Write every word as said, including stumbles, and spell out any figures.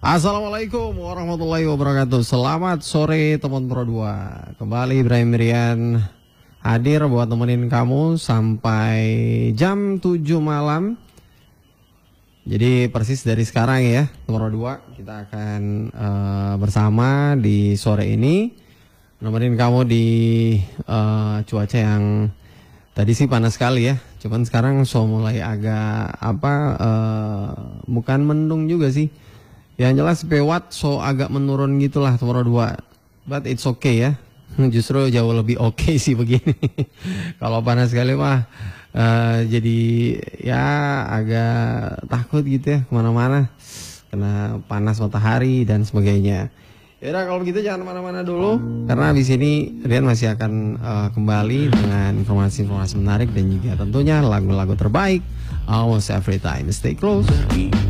Assalamualaikum warahmatullahi wabarakatuh. Selamat sore teman Pro dua. Kembali Ibrahim Mirian hadir buat nemenin kamu sampai jam tujuh malam. Jadi persis dari sekarang ya teman Pro dua, kita akan uh, bersama di sore ini nemenin kamu di uh, cuaca yang tadi sih panas sekali ya. Cuman sekarang so mulai agak apa uh, bukan mendung juga sih. Yang jelas P watt so agak menurun gitulah Tomorrow dua. But it's okay ya. Justru jauh lebih oke okay sih begini. Kalau panas sekali mah uh, jadi ya agak takut gitu ya kemana-mana. Kena panas matahari dan sebagainya. Yaudah kalau begitu jangan kemana-mana dulu. Karena di sini Rian masih akan uh, kembali dengan informasi-informasi menarik dan juga tentunya lagu-lagu terbaik almost every time. Stay close.